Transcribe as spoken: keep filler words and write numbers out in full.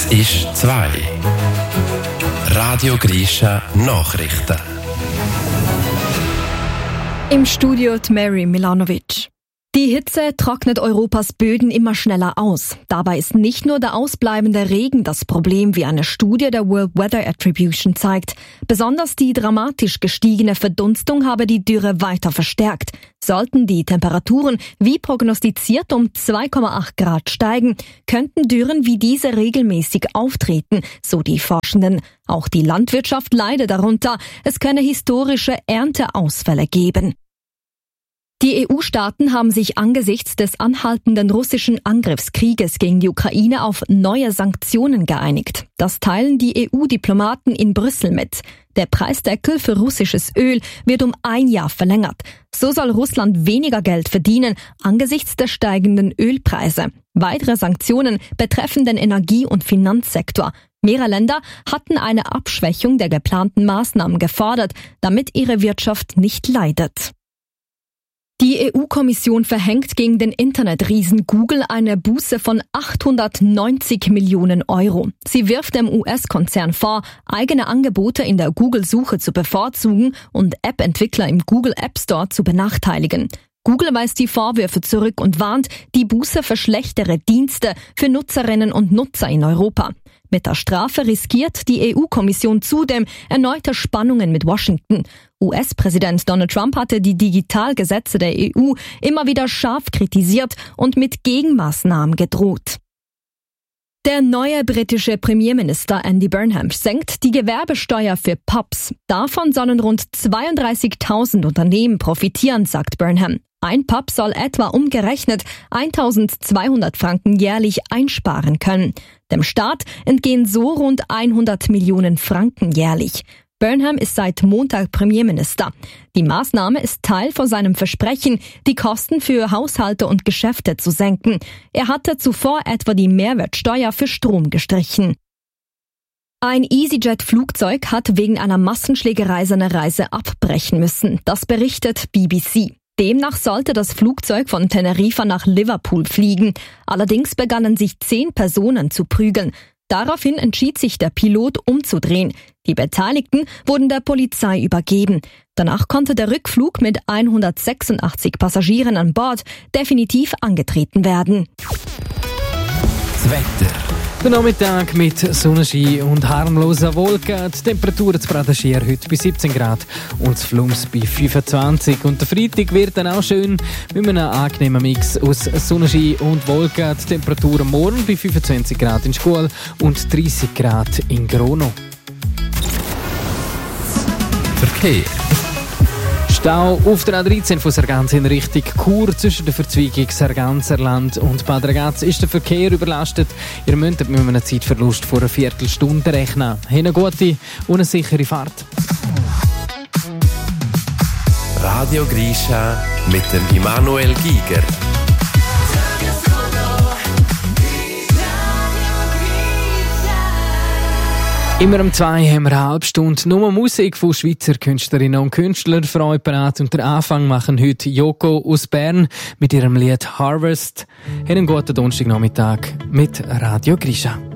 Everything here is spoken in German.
Es ist zwei. Radio Grisha Nachrichten. Im Studio die Mary Milanovic. Die Hitze trocknet Europas Böden immer schneller aus. Dabei ist nicht nur der ausbleibende Regen das Problem, wie eine Studie der World Weather Attribution zeigt. Besonders die dramatisch gestiegene Verdunstung habe die Dürre weiter verstärkt. Sollten die Temperaturen wie prognostiziert um zwei Komma acht Grad steigen, könnten Dürren wie diese regelmäßig auftreten, so die Forschenden. Auch die Landwirtschaft leide darunter. Es könne historische Ernteausfälle geben. Die E U-Staaten haben sich angesichts des anhaltenden russischen Angriffskrieges gegen die Ukraine auf neue Sanktionen geeinigt. Das teilen die E U-Diplomaten in Brüssel mit. Der Preisdeckel für russisches Öl wird um ein Jahr verlängert. So soll Russland weniger Geld verdienen angesichts der steigenden Ölpreise. Weitere Sanktionen betreffen den Energie- und Finanzsektor. Mehrere Länder hatten eine Abschwächung der geplanten Maßnahmen gefordert, damit ihre Wirtschaft nicht leidet. Die E U-Kommission verhängt gegen den Internetriesen Google eine Buße von achthundertneunzig Millionen Euro. Sie wirft dem U S-Konzern vor, eigene Angebote in der Google-Suche zu bevorzugen und App-Entwickler im Google App Store zu benachteiligen. Google weist die Vorwürfe zurück und warnt, die Buße verschlechtere Dienste für Nutzerinnen und Nutzer in Europa. Mit der Strafe riskiert die E U-Kommission zudem erneute Spannungen mit Washington. U S-Präsident Donald Trump hatte die Digitalgesetze der E U immer wieder scharf kritisiert und mit Gegenmaßnahmen gedroht. Der neue britische Premierminister Andy Burnham senkt die Gewerbesteuer für Pubs. Davon sollen rund zweiunddreißigtausend Unternehmen profitieren, sagt Burnham. Ein Pub soll etwa umgerechnet eintausendzweihundert Franken jährlich einsparen können. Dem Staat entgehen so rund hundert Millionen Franken jährlich. Burnham ist seit Montag Premierminister. Die Maßnahme ist Teil von seinem Versprechen, die Kosten für Haushalte und Geschäfte zu senken. Er hatte zuvor etwa die Mehrwertsteuer für Strom gestrichen. Ein EasyJet-Flugzeug hat wegen einer Massenschlägerei seine Reise abbrechen müssen. Das berichtet B B C. Demnach sollte das Flugzeug von Teneriffa nach Liverpool fliegen. Allerdings begannen sich zehn Personen zu prügeln. Daraufhin entschied sich der Pilot umzudrehen. Die Beteiligten wurden der Polizei übergeben. Danach konnte der Rückflug mit hundertsechsundachtzig Passagieren an Bord definitiv angetreten werden. Das Wetter. Der Nachmittag mit Sonnenschein und harmloser Wolken. Die Temperatur zu Bradenschier heute bei siebzehn Grad und zu Flums bei fünfundzwanzig. Und der Freitag wird dann auch schön mit einem angenehmen Mix aus Sonnenschein und Wolken. Die Temperatur morgen bei fünfundzwanzig Grad in Schkuhl und dreißig Grad in Grono. Verkehr. Stau auf der A dreizehn von Sargans in Richtung Chur. Zwischen der Verzweigung Sarganserland und Bad Ragaz ist der Verkehr überlastet. Ihr müsst mit einem Zeitverlust von einer Viertelstunde rechnen. Eine gute und eine sichere Fahrt. Radio Grisha mit dem Immanuel Giger. Immer um zwei haben wir eine halbe Stunde nur Musik von Schweizer Künstlerinnen und Künstlern für euch parat. Und den Anfang machen heute Joko aus Bern mit ihrem Lied Harvest. Einen guten Donnerstagnachmittag mit Radio Grisha.